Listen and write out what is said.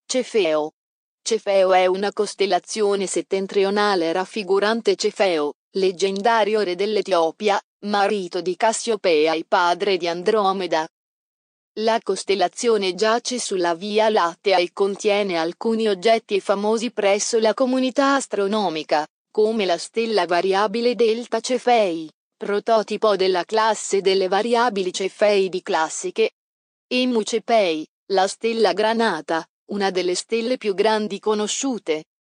Cefeo. Cefeo è una costellazione settentrionale raffigurante Cefeo, leggendario re dell'Etiopia, marito di Cassiopea e padre di Andromeda. La costellazione giace sulla Via Lattea e contiene alcuni oggetti famosi presso la comunità astronomica, come la stella variabile Delta Cefei, prototipo della classe delle variabili Cefeidi classiche. E Mu Cepei, la stella granata, una delle stelle più grandi conosciute,